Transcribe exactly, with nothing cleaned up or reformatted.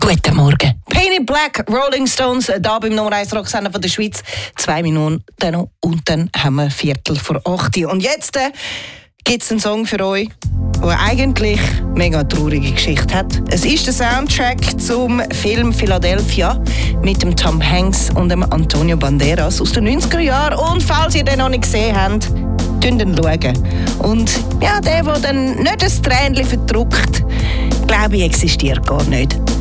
Guten Morgen. Paint in Black, Rolling Stones, da beim Nummer eins Rocksender von der Schweiz. Zwei Minuten noch und dann haben wir Viertel vor acht. Und jetzt äh, gibt es einen Song für euch, der eigentlich eine mega traurige Geschichte hat. Es ist der Soundtrack zum Film Philadelphia mit dem Tom Hanks und dem Antonio Banderas aus den neunziger Jahren. Und falls ihr den noch nicht gesehen habt, schaut ihn schauen. Und ja, der, der dann nicht ein Tränchen verdrückt, glaube ich, existiert gar nicht.